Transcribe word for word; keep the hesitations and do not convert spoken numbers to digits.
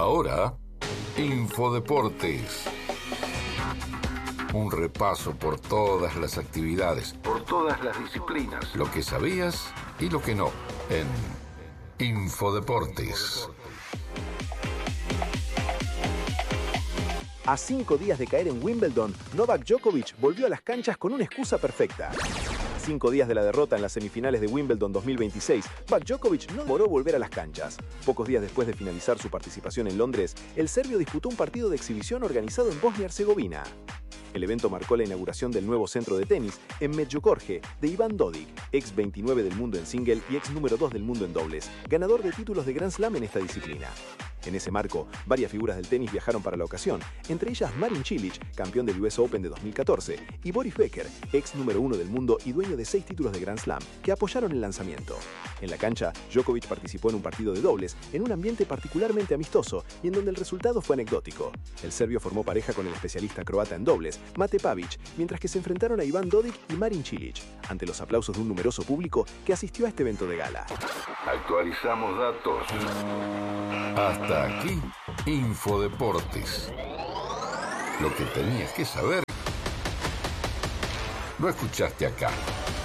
Ahora, Infodeportes. Un repaso por todas las actividades, por todas las disciplinas, lo que sabías y lo que no, en Infodeportes. A cinco días de caer en Wimbledon, Novak Djokovic volvió a las canchas con una excusa perfecta. A cinco días de la derrota en las semifinales de Wimbledon dos mil veintiséis, Novak Djokovic no demoró volver a las canchas. Pocos días después de finalizar su participación en Londres, el serbio disputó un partido de exhibición organizado en Bosnia y Herzegovina. El evento marcó la inauguración del nuevo centro de tenis en Medjugorje de Ivan Dodig, ex veintinueve del mundo en single y ex número dos del mundo en dobles, ganador de títulos de Grand Slam en esta disciplina. En ese marco, varias figuras del tenis viajaron para la ocasión, entre ellas Marin Cilic, campeón del U S Open de dos mil catorce, y Boris Becker, ex número uno del mundo y dueño de seis títulos de Grand Slam, que apoyaron el lanzamiento. En la cancha, Djokovic participó en un partido de dobles, en un ambiente particularmente amistoso y en donde el resultado fue anecdótico. El serbio formó pareja con el especialista croata en dobles, Mate Pavic, mientras que se enfrentaron a Ivan Dodig y Marin Cilic, ante los aplausos de un numeroso público que asistió a este evento de gala. Actualizamos datos. Hasta aquí, Infodeportes. Lo que tenías que saber, lo escuchaste acá.